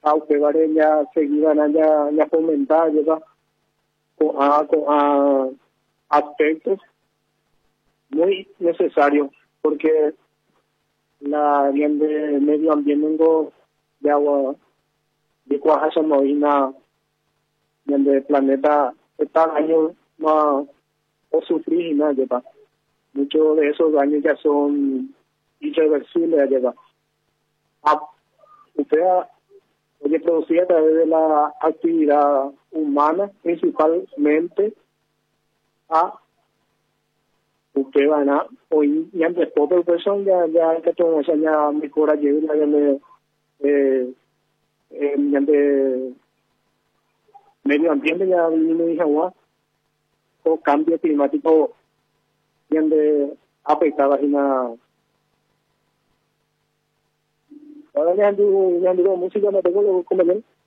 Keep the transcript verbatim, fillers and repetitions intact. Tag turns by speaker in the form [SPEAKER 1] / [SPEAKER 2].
[SPEAKER 1] aunque vale ya seguidan ya ya fomentar ya con a, con a aspectos muy necesarios porque la bien de medio ambiente tengo de agua de cuaja marina donde el planeta está año más o sufrir y nada lleva muchos de esos daños ya son irreversibles lleva a usted oye producida a través de la actividad humana principalmente a usted van a hoy y antes por persona ya ya que todo eso ya mejora lleva ya le eh eh mediante medio ambiente ya vino y agua o cambio climático donde afectaba y na ahora ya ando ya ando música no tengo como bien